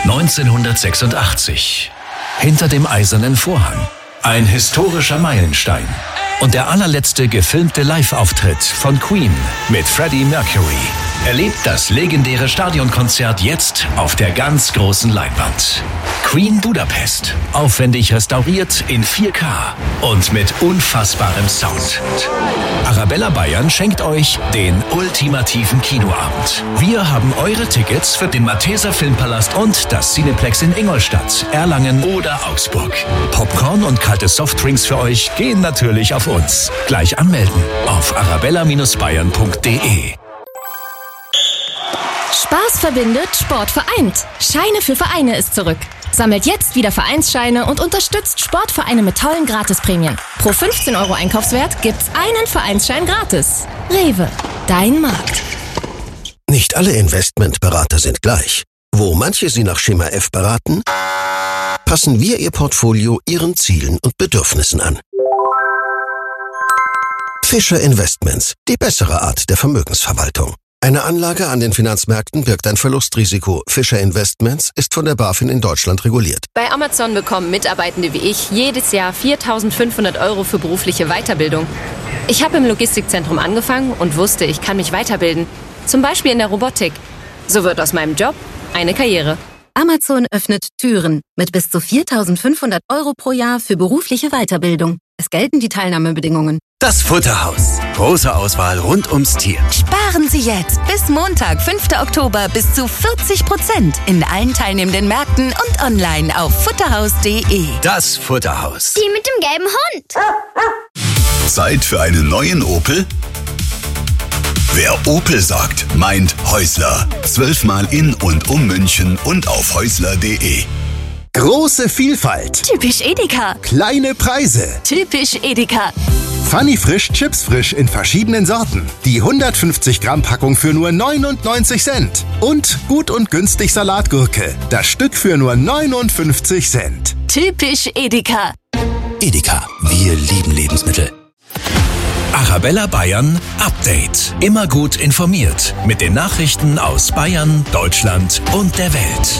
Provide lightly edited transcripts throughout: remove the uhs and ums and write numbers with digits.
1986. Hinter dem Eisernen Vorhang. Ein historischer Meilenstein. Und der allerletzte gefilmte Live-Auftritt von Queen mit Freddie Mercury. Erlebt das legendäre Stadionkonzert jetzt auf der ganz großen Leinwand. Queen Budapest. Aufwendig restauriert in 4K und mit unfassbarem Sound. Arabella Bayern schenkt euch den ultimativen Kinoabend. Wir haben eure Tickets für den Malteser Filmpalast und das Cineplex in Ingolstadt, Erlangen oder Augsburg. Popcorn und kalte Softdrinks für euch gehen natürlich auf uns. Gleich anmelden auf arabella-bayern.de. Spaß verbindet, Sport vereint. Scheine für Vereine ist zurück. Sammelt jetzt wieder Vereinsscheine und unterstützt Sportvereine mit tollen Gratisprämien. Pro 15 € Einkaufswert gibt's einen Vereinsschein gratis. Rewe, dein Markt. Nicht alle Investmentberater sind gleich. Wo manche Sie nach Schema F beraten, passen wir Ihr Portfolio Ihren Zielen und Bedürfnissen an. Fischer Investments, die bessere Art der Vermögensverwaltung. Eine Anlage an den Finanzmärkten birgt ein Verlustrisiko. Fischer Investments ist von der BaFin in Deutschland reguliert. Bei Amazon bekommen Mitarbeitende wie ich jedes Jahr 4.500 € für berufliche Weiterbildung. Ich habe im Logistikzentrum angefangen und wusste, ich kann mich weiterbilden. Zum Beispiel in der Robotik. So wird aus meinem Job eine Karriere. Amazon öffnet Türen mit bis zu 4.500 € pro Jahr für berufliche Weiterbildung. Es gelten die Teilnahmebedingungen. Das Futterhaus. Große Auswahl rund ums Tier. Sparen Sie jetzt bis Montag, 5. Oktober bis zu 40% in allen teilnehmenden Märkten und online auf futterhaus.de. Das Futterhaus. Die mit dem gelben Hund. Zeit für einen neuen Opel? Wer Opel sagt, meint Häusler. 12-mal in und um München und auf häusler.de. Große Vielfalt. Typisch Edeka. Kleine Preise. Typisch Edeka. Funny Frisch, Chips Frisch in verschiedenen Sorten. Die 150 Gramm Packung für nur 99 Cent. Und gut und günstig Salatgurke. Das Stück für nur 59 Cent. Typisch Edeka. Edeka, wir lieben Lebensmittel. Arabella Bayern Update. Immer gut informiert mit den Nachrichten aus Bayern, Deutschland und der Welt.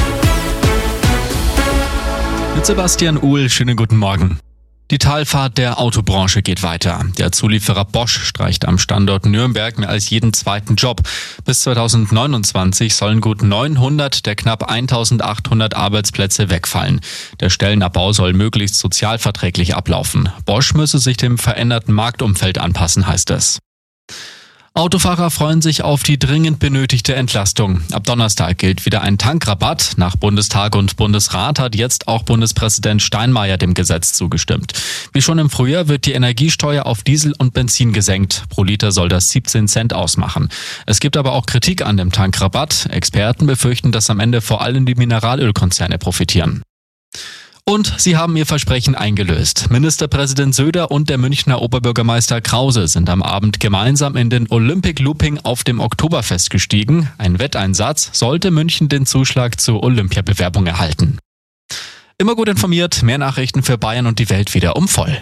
Mit Sebastian Uhl, schönen guten Morgen. Die Talfahrt der Autobranche geht weiter. Der Zulieferer Bosch streicht am Standort Nürnberg mehr als jeden zweiten Job. Bis 2029 sollen gut 900 der knapp 1.800 Arbeitsplätze wegfallen. Der Stellenabbau soll möglichst sozialverträglich ablaufen. Bosch müsse sich dem veränderten Marktumfeld anpassen, heißt es. Autofahrer freuen sich auf die dringend benötigte Entlastung. Ab Donnerstag gilt wieder ein Tankrabatt. Nach Bundestag und Bundesrat hat jetzt auch Bundespräsident Steinmeier dem Gesetz zugestimmt. Wie schon im Frühjahr wird die Energiesteuer auf Diesel und Benzin gesenkt. Pro Liter soll das 17 Cent ausmachen. Es gibt aber auch Kritik an dem Tankrabatt. Experten befürchten, dass am Ende vor allem die Mineralölkonzerne profitieren. Und sie haben ihr Versprechen eingelöst. Ministerpräsident Söder und der Münchner Oberbürgermeister Krause sind am Abend gemeinsam in den Olympic Looping auf dem Oktoberfest gestiegen. Ein Wetteinsatz sollte München den Zuschlag zur Olympiabewerbung erhalten. Immer gut informiert, mehr Nachrichten für Bayern und die Welt wieder um voll.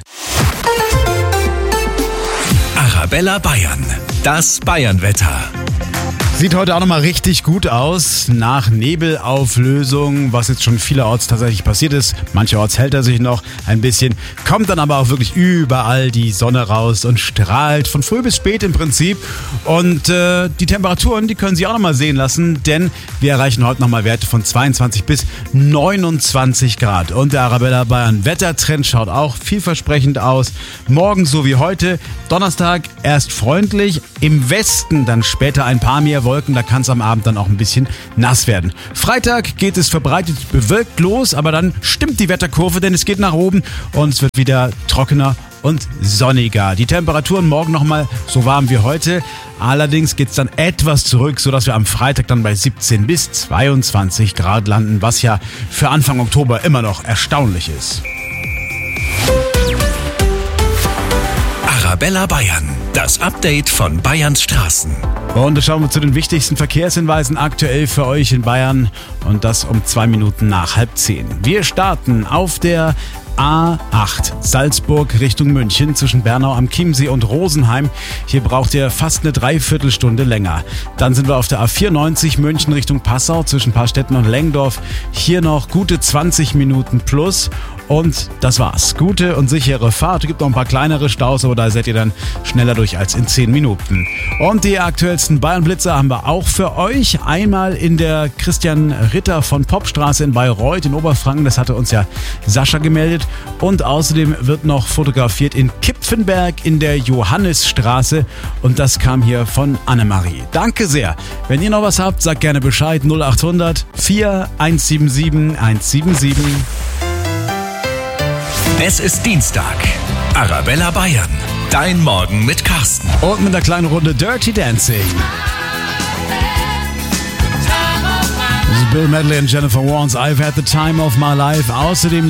Arabella Bayern, das Bayernwetter. Sieht heute auch nochmal richtig gut aus, nach Nebelauflösung, was jetzt schon vielerorts tatsächlich passiert ist. Mancherorts hält er sich noch ein bisschen, kommt dann aber auch wirklich überall die Sonne raus und strahlt von früh bis spät im Prinzip. Und die Temperaturen, die können Sie auch nochmal sehen lassen, denn wir erreichen heute nochmal Werte von 22 bis 29 Grad. Und der Arabella Bayern Wettertrend schaut auch vielversprechend aus. Morgen so wie heute, Donnerstag erst freundlich, im Westen dann später ein paar mehr Wolken, da kann es am Abend dann auch ein bisschen nass werden. Freitag geht es verbreitet bewölkt los, aber dann stimmt die Wetterkurve, denn es geht nach oben und es wird wieder trockener und sonniger. Die Temperaturen morgen nochmal so warm wie heute, allerdings geht es dann etwas zurück, sodass wir am Freitag dann bei 17 bis 22 Grad landen, was ja für Anfang Oktober immer noch erstaunlich ist. Arabella Bayern, das Update von Bayerns Straßen. Und da schauen wir zu den wichtigsten Verkehrshinweisen aktuell für euch in Bayern und das um 2 Minuten nach 9:30. Wir starten auf der A8 Salzburg Richtung München zwischen Bernau am Chiemsee und Rosenheim. Hier braucht ihr fast eine Dreiviertelstunde länger. Dann sind wir auf der A94 München Richtung Passau zwischen Paarstetten und Lengdorf. Hier noch gute 20 Minuten plus. Und das war's. Gute und sichere Fahrt. Es gibt noch ein paar kleinere Staus, aber da seid ihr dann schneller durch als in 10 Minuten. Und die aktuellsten Bayern-Blitzer haben wir auch für euch. Einmal in der Christian Ritter von Popstraße in Bayreuth in Oberfranken. Das hatte uns ja Sascha gemeldet. Und außerdem wird noch fotografiert in Kipfenberg in der Johannisstraße. Und das kam hier von Annemarie. Danke sehr. Wenn ihr noch was habt, sagt gerne Bescheid. 0800 4177 177. Es ist Dienstag. Arabella Bayern. Dein Morgen mit Carsten. Und mit einer kleinen Runde Dirty Dancing. Das ist Bill Medley und Jennifer Warnes I've Had the Time of My Life. Außerdem